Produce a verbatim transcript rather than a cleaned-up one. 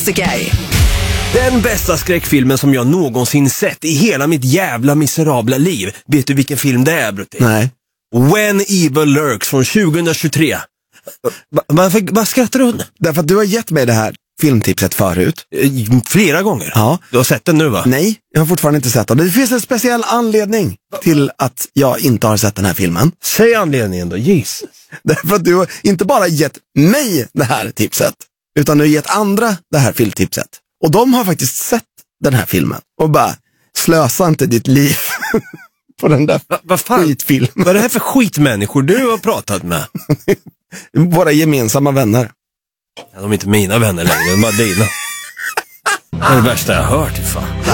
Den bästa skräckfilmen som jag någonsin sett i hela mitt jävla miserabla liv. Vet du vilken film det är, Brutti? Nej. When Evil Lurks från tjugohundratjugotre. Varför vad skrattar du? Därför att du har gett mig det här filmtipset förut. Flera gånger. Ja. Du har sett den nu, va? Nej, jag har fortfarande inte sett den. Det finns en speciell anledning till att jag inte har sett den här filmen. Säg anledningen då, Jesus. Därför att du har inte bara gett mig det här tipset, utan du har gett andra det här filmtipset. Och de har faktiskt sett den här filmen. Och bara, slösa inte ditt liv på den där Va, vad fan? skitfilmen. Vad är det här för skitmänniskor du har pratat med? Våra gemensamma vänner. Ja, de är inte mina vänner längre, de är bara dina. Det är det värsta jag har hört, fan.